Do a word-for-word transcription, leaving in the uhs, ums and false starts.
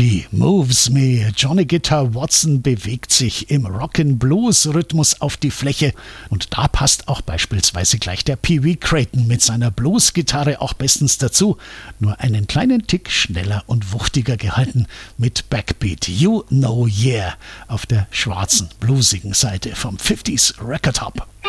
She moves me. Johnny Guitar Watson bewegt sich im Rock'n'Blues-Rhythmus auf die Fläche und da passt auch beispielsweise gleich der Pee Wee Crayton mit seiner Blues-Gitarre auch bestens dazu, nur einen kleinen Tick schneller und wuchtiger gehalten mit Backbeat. You Know Yeah auf der schwarzen, bluesigen Seite vom fünfziger Record Hop.